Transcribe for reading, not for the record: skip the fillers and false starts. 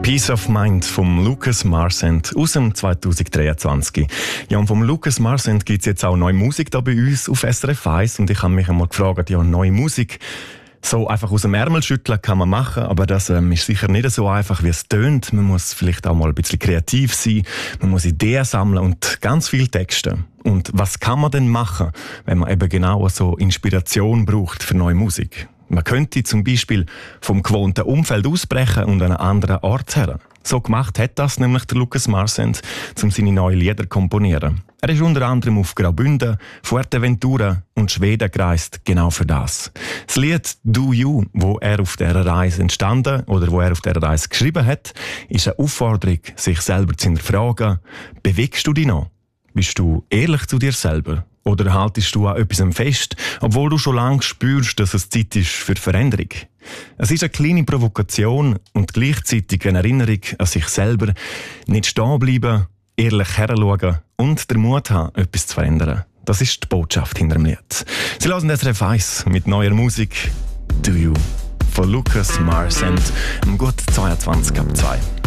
Peace of Mind vom Lucas Marsend aus dem 2023. Ja, und vom Lucas Marsend gibt es jetzt auch neue Musik da bei uns auf SRF 1 und ich habe mich einmal gefragt, ja, neue Musik so einfach aus dem Ärmel schütteln kann man machen, aber das ist sicher nicht so einfach, wie es tönt. Man muss vielleicht auch mal ein bisschen kreativ sein, man muss Ideen sammeln und ganz viel Texte. Und was kann man denn machen, wenn man eben genau so Inspiration braucht für neue Musik? Man könnte zum Beispiel vom gewohnten Umfeld ausbrechen und an einen anderen Ort her. So gemacht hat das nämlich der Lucas Marsend, um seine neuen Lieder zu komponieren. Er ist unter anderem auf Graubünden, Fuerteventura und Schweden gereist, genau für das. Das Lied «Do You», wo er auf dieser Reise entstanden oder wo er auf dieser Reise geschrieben hat, ist eine Aufforderung, sich selber zu hinterfragen. Bewegst du dich noch? Bist du ehrlich zu dir selber? Oder haltest du an etwas fest, obwohl du schon lange spürst, dass es Zeit ist für Veränderung? Es ist eine kleine Provokation und gleichzeitig eine Erinnerung an sich selber. Nicht stehen bleiben, ehrlich heranschauen und den Mut haben, etwas zu verändern. Das ist die Botschaft hinter dem Lied. Sie hören SRF 1 mit neuer Musik «Do You» von Lucas Marsend, um gut 22 ab 2.